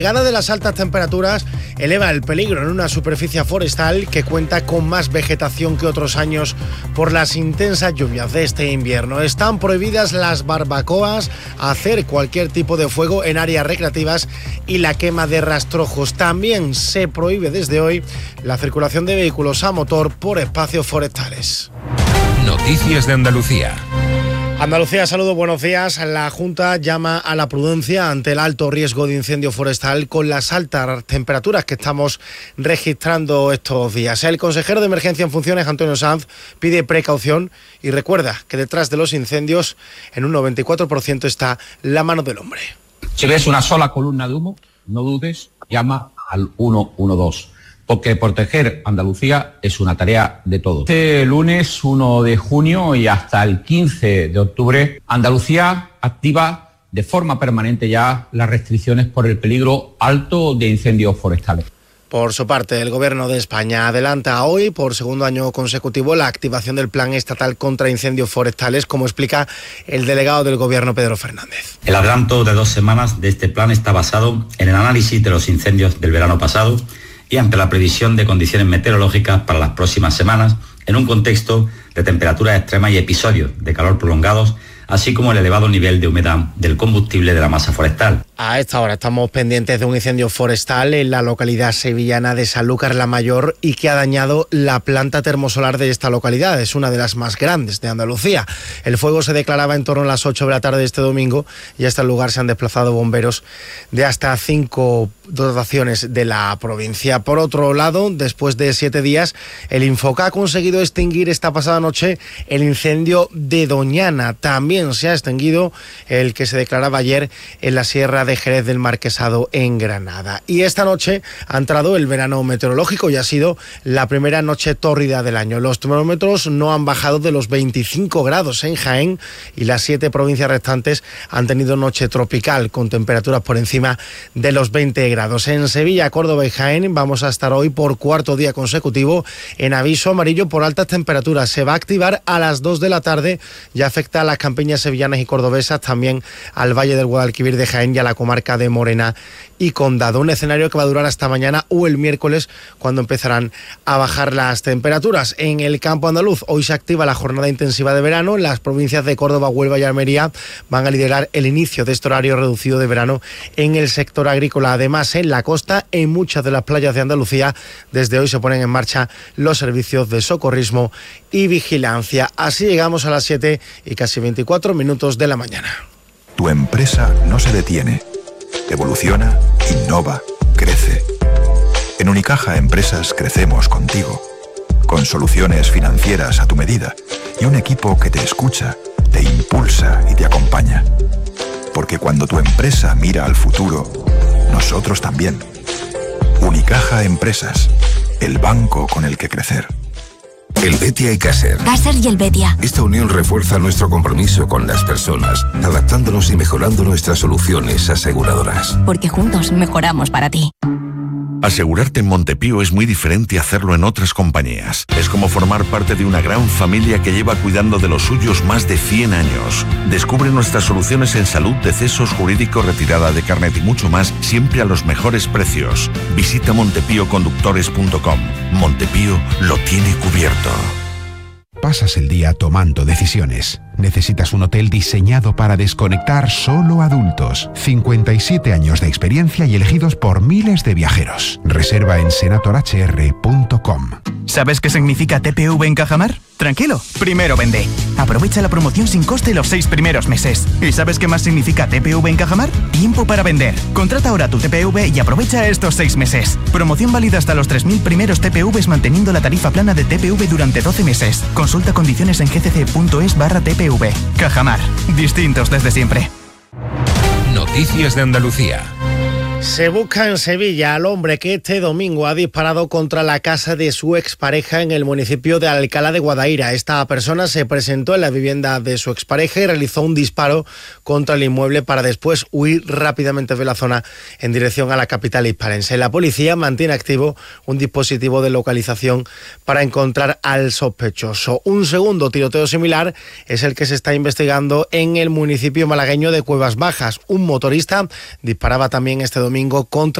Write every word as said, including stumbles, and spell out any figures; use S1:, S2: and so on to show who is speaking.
S1: La llegada de las altas temperaturas eleva el peligro en una superficie forestal que cuenta con más vegetación que otros años por las intensas lluvias de este invierno. Están prohibidas las barbacoas, hacer cualquier tipo de fuego en áreas recreativas y la quema de rastrojos. También se prohíbe desde hoy la circulación de vehículos a motor por espacios forestales.
S2: Noticias de Andalucía.
S1: Andalucía, saludos, buenos días. La Junta llama a la prudencia ante el alto riesgo de incendio forestal con las altas temperaturas que estamos registrando estos días. El consejero de Emergencia en funciones, Antonio Sanz, pide precaución y recuerda que detrás de los incendios, en un noventa y cuatro por ciento está la mano del hombre.
S3: Si ves una sola columna de humo, no dudes, llama al uno uno dos. Porque proteger Andalucía es una tarea de todos. Este lunes uno de junio y hasta el quince de octubre, Andalucía activa de forma permanente ya las restricciones por el peligro alto de incendios forestales.
S1: Por su parte, el Gobierno de España adelanta hoy, por segundo año consecutivo, la activación del Plan Estatal contra Incendios Forestales, como explica el delegado del Gobierno, Pedro Fernández.
S4: El adelanto de dos semanas de este plan está basado en el análisis de los incendios del verano pasado y ante la previsión de condiciones meteorológicas para las próximas semanas, en un contexto de temperaturas extremas y episodios de calor prolongados, así como el elevado nivel de humedad del combustible de la masa forestal.
S1: A esta hora estamos pendientes de un incendio forestal en la localidad sevillana de Sanlúcar la Mayor y que ha dañado la planta termosolar de esta localidad. Es una de las más grandes de Andalucía. El fuego se declaraba en torno a las ocho de la tarde de este domingo y hasta el lugar se han desplazado bomberos de hasta cinco dotaciones de la provincia. Por otro lado, después de siete días, el Infoca ha conseguido extinguir esta pasada noche el incendio de Doñana. También se ha extinguido el que se declaraba ayer en la Sierra de Jerez del Marquesado en Granada. Y esta noche ha entrado el verano meteorológico y ha sido la primera noche tórrida del año. Los termómetros no han bajado de los veinticinco grados en Jaén y las siete provincias restantes han tenido noche tropical con temperaturas por encima de los veinte grados. En Sevilla, Córdoba y Jaén vamos a estar hoy por cuarto día consecutivo en aviso amarillo por altas temperaturas. Se va a activar a las dos de la tarde y afecta a las campiñas sevillanas y cordobesas, también al Valle del Guadalquivir de Jaén y a la comarca de Morena y Condado. Un escenario que va a durar hasta mañana o el miércoles, cuando empezarán a bajar las temperaturas. En el campo andaluz, hoy se activa la jornada intensiva de verano. Las provincias de Córdoba, Huelva y Almería van a liderar el inicio de este horario reducido de verano en el sector agrícola. Además, en la costa, en muchas de las playas de Andalucía, desde hoy se ponen en marcha los servicios de socorrismo y vigilancia. Así llegamos a las siete y casi veinticuatro minutos de la mañana.
S5: Tu empresa no se detiene. Evoluciona, innova, crece. En Unicaja Empresas crecemos contigo, con soluciones financieras a tu medida y un equipo que te escucha, te impulsa y te acompaña. Porque cuando tu empresa mira al futuro, nosotros también. Unicaja Empresas, el banco con el que crecer.
S6: Helvetia y Caser.
S7: Caser y Helvetia.
S6: Esta unión refuerza nuestro compromiso con las personas, adaptándonos y mejorando nuestras soluciones aseguradoras.
S7: Porque juntos mejoramos para ti.
S8: Asegurarte en Montepío es muy diferente a hacerlo en otras compañías. Es como formar parte de una gran familia que lleva cuidando de los suyos más de cien años. Descubre nuestras soluciones en salud, decesos, jurídico, retirada de carnet y mucho más, siempre a los mejores precios. Visita montepío conductores punto com. Montepío lo tiene cubierto.
S9: Pasas el día tomando decisiones. Necesitas un hotel diseñado para desconectar solo adultos. cincuenta y siete años de experiencia y elegidos por miles de viajeros. Reserva en senator h r punto com.
S10: ¿Sabes qué significa T P V en Cajamar? Tranquilo, primero vende. Aprovecha la promoción sin coste los seis primeros meses. ¿Y sabes qué más significa T P V en Cajamar? Tiempo para vender. Contrata ahora tu T P V y aprovecha estos seis meses. Promoción válida hasta los tres mil primeros T P Vs manteniendo la tarifa plana de T P V durante doce meses. Consulta condiciones en gcc.es barra T P V. Cajamar. Distintos desde siempre.
S2: Noticias de Andalucía.
S1: Se busca en Sevilla al hombre que este domingo ha disparado contra la casa de su expareja en el municipio de Alcalá de Guadaira. Esta persona se presentó en la vivienda de su expareja y realizó un disparo contra el inmueble para después huir rápidamente de la zona en dirección a la capital hispalense. La policía mantiene activo un dispositivo de localización para encontrar al sospechoso. Un segundo tiroteo similar es el que se está investigando en el municipio malagueño de Cuevas Bajas. Un motorista disparaba también este domingo domingo contra